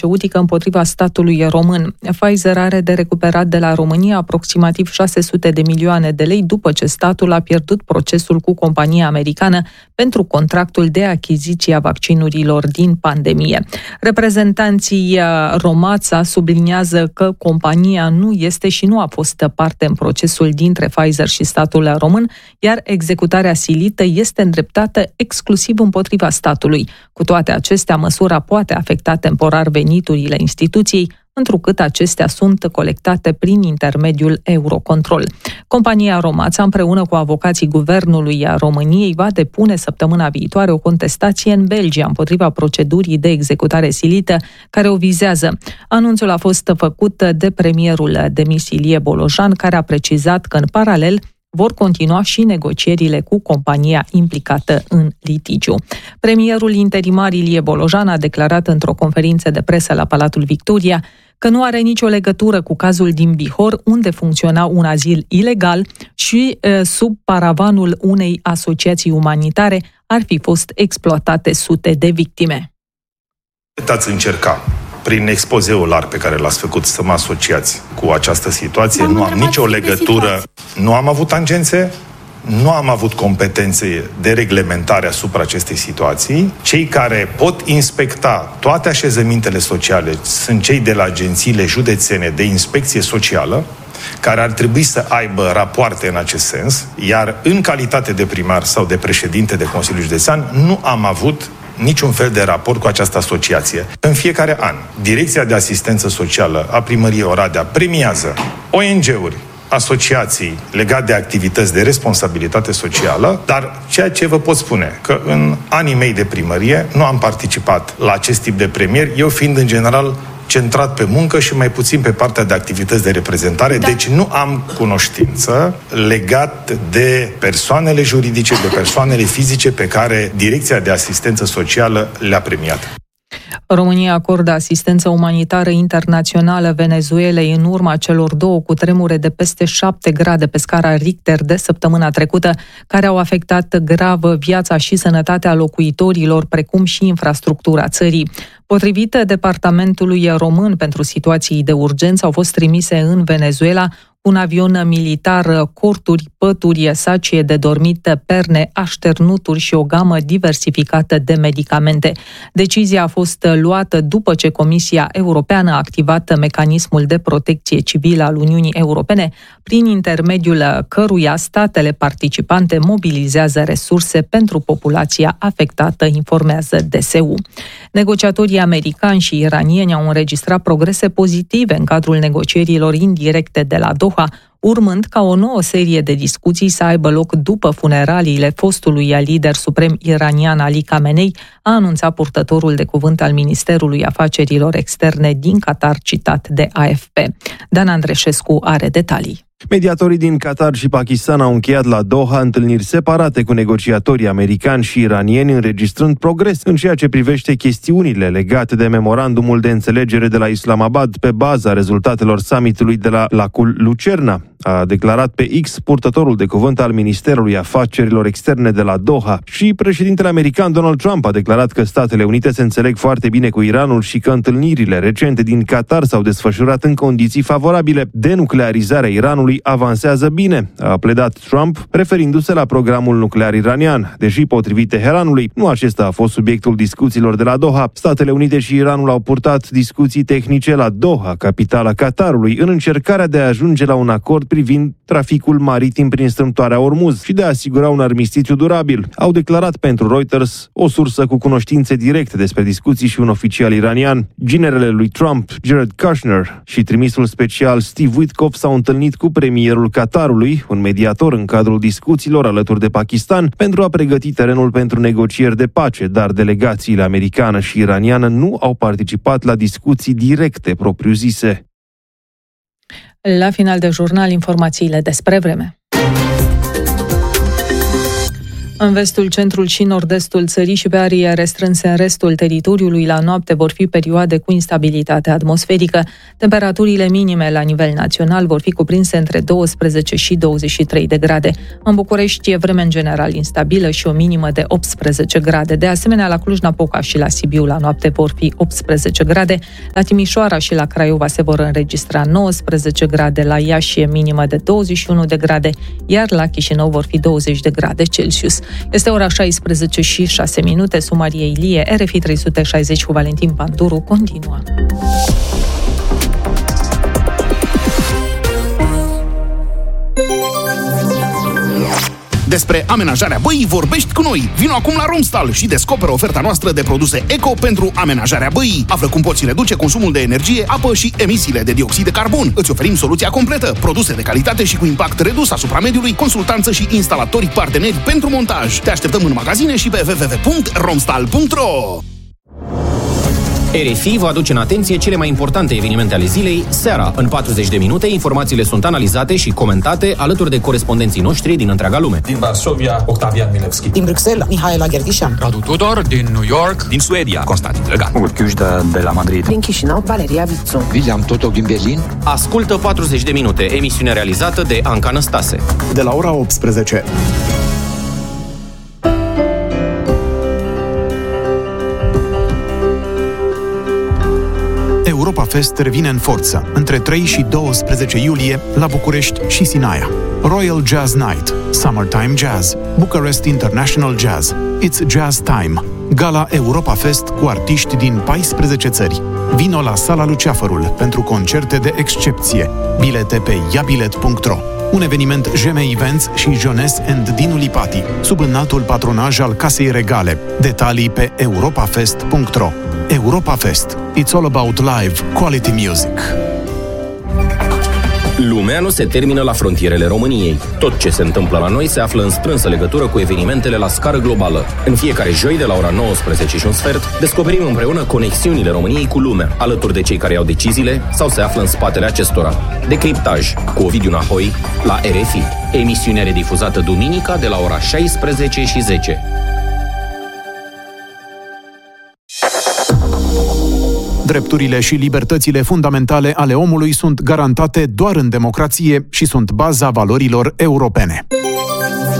farmaceutică împotriva statului român. Pfizer are de recuperat de la România aproximativ 600 de milioane de lei după ce statul a pierdut procesul cu compania americană pentru contractul de achiziție a vaccinurilor din pandemie. Reprezentanții Romața subliniază că compania nu este și nu a fost parte în procesul dintre Pfizer și statul român, iar executarea silită este îndreptată exclusiv împotriva statului. Cu toate acestea, măsura poate afecta temporar veniturile instituției, întrucât acestea sunt colectate prin intermediul Eurocontrol. Compania Romața, împreună cu avocații Guvernului României, va depune săptămâna viitoare o contestație în Belgia împotriva procedurii de executare silită care o vizează. Anunțul a fost făcut de premierul demis Ilie Bolojan, care a precizat că în paralel vor continua și negocierile cu compania implicată în litigiu. Premierul interimar Ilie Bolojan a declarat într-o conferință de presă la Palatul Victoria că nu are nicio legătură cu cazul din Bihor, unde funcționa un azil ilegal și sub paravanul unei asociații umanitare ar fi fost exploatate sute de victime. Ați încerca prin expozeul larg pe care l-ați făcut să mă asociați cu această situație. Nu am nicio legătură, nu am avut tangențe, nu am avut competențe de reglementare asupra acestei situații. Cei care pot inspecta toate așezămintele sociale sunt cei de la agențiile județene de inspecție socială, care ar trebui să aibă rapoarte în acest sens, iar în calitate de primar sau de președinte de Consiliul Județean nu am avut niciun fel de raport cu această asociație. În fiecare an, Direcția de Asistență Socială a Primăriei Oradea premiază ONG-uri, asociații legate de activități de responsabilitate socială, dar ceea ce vă pot spune, că în anii mei de primărie nu am participat la acest tip de premieri, eu fiind în general centrat pe muncă și mai puțin pe partea de activități de reprezentare, deci nu am cunoștință legat de persoanele juridice, de persoanele fizice pe care Direcția de Asistență Socială le-a premiat. România acordă asistență umanitară internațională Venezuelei în urma celor 2 cutremure de peste 7 grade pe scara Richter de săptămâna trecută, care au afectat grav viața și sănătatea locuitorilor, precum și infrastructura țării. Potrivit Departamentului Român pentru Situații de Urgență, au fost trimise în Venezuela un avion militar, corturi, pături, sacie de dormit, perne, așternuturi și o gamă diversificată de medicamente. Decizia a fost luată după ce Comisia Europeană a activat mecanismul de protecție civilă al Uniunii Europene, prin intermediul căruia statele participante mobilizează resurse pentru populația afectată, informează DSU. Negociatorii americani și iranieni au înregistrat progrese pozitive în cadrul negocierilor indirecte de la Doha, urmând ca o nouă serie de discuții să aibă loc după funeraliile fostului lider suprem iranian Ali Khamenei, a anunțat purtătorul de cuvânt al Ministerului Afacerilor Externe din Qatar, citat de AFP. Dan Andreșescu are detalii. Mediatorii din Qatar și Pakistan au încheiat la Doha întâlniri separate cu negociatorii americani și iranieni, înregistrând progres în ceea ce privește chestiunile legate de memorandumul de înțelegere de la Islamabad pe baza rezultatelor summitului de la lacul Lucerna, a declarat pe X purtătorul de cuvânt al Ministerului Afacerilor Externe de la Doha. Și președintele american Donald Trump a declarat că Statele Unite se înțeleg foarte bine cu Iranul și că întâlnirile recente din Qatar s-au desfășurat în condiții favorabile. Denuclearizarea Iranului avansează bine, a pledat Trump, referindu-se la programul nuclear iranian. Deși, potrivit Teheranului, nu acesta a fost subiectul discuțiilor de la Doha. Statele Unite și Iranul au purtat discuții tehnice la Doha, capitala Qatarului, în încercarea de a ajunge la un acord privind traficul maritim prin strâmtoarea Ormuz și de a asigura un armistițiu durabil. Au declarat pentru Reuters o sursă cu cunoștințe directe despre discuții și un oficial iranian. Ginerele lui Trump, Jared Kushner, și trimisul special Steve Witkoff s-au întâlnit cu premierul Qatarului, un mediator în cadrul discuțiilor alături de Pakistan, pentru a pregăti terenul pentru negocieri de pace, dar delegațiile americană și iraniană nu au participat la discuții directe propriu-zise. La final de jurnal, informațiile despre vreme. În vestul, centrul și nord-estul țării și pe arii restrânse în restul teritoriului la noapte vor fi perioade cu instabilitate atmosferică. Temperaturile minime la nivel național vor fi cuprinse între 12 și 23 de grade. În București e vreme în general instabilă și o minimă de 18 grade. De asemenea, la Cluj-Napoca și la Sibiu la noapte vor fi 18 grade. La Timișoara și la Craiova se vor înregistra 19 grade, la Iași e minimă de 21 de grade, iar la Chișinău vor fi 20 de grade Celsius. Este ora 16 și 6 minute. Maria Ilie, RFI 360 cu Valentin Panduru continuă. Despre amenajarea băii vorbești cu noi. Vino acum la Romstal și descoperă oferta noastră de produse eco pentru amenajarea băii. Află cum poți reduce consumul de energie, apă și emisiile de dioxid de carbon. Îți oferim soluția completă, produse de calitate și cu impact redus asupra mediului, consultanță și instalatori parteneri pentru montaj. Te așteptăm în magazine și pe www.romstal.ro. RFI vă aduce în atenție cele mai importante evenimente ale zilei, seara. În 40 de minute, informațiile sunt analizate și comentate alături de corespondenții noștri din întreaga lume. Din Varsovia, Octavian Milevski. Din Bruxelles, Mihaela Gherdișan. Radu Tudor, din New York. Din Suedia, Constantin Drăgan. Urchiușda de la Madrid. Din Chișinău, Valeria Vițu. William Totoc din Berlin. Ascultă 40 de minute, emisiune realizată de Anca Năstase. De la ora 18. Europa Fest revine în forță, între 3 și 12 iulie, la București și Sinaia. Royal Jazz Night, Summertime Jazz, Bucharest International Jazz, It's Jazz Time, Gala Europa Fest cu artiști din 14 țări. Vino la Sala Luceafărul pentru concerte de excepție. Bilete pe iabilet.ro. Un eveniment GM Events și Jones and Dinu Lipati, sub înaltul patronaj al Casei Regale. Detalii pe europafest.ro. Europa Fest. It's all about live quality music. Lumea nu se termină la frontierele României. Tot ce se întâmplă la noi se află în strânsă legătură cu evenimentele la scară globală. În fiecare joi, de la ora 19 și un sfert, descoperim împreună conexiunile României cu lumea, alături de cei care iau deciziile sau se află în spatele acestora. Decriptaj cu Ovidiu Nahoi la RFI. Emisiune redifuzată duminica de la ora 16:10. Drepturile și libertățile fundamentale ale omului sunt garantate doar în democrație și sunt baza valorilor europene.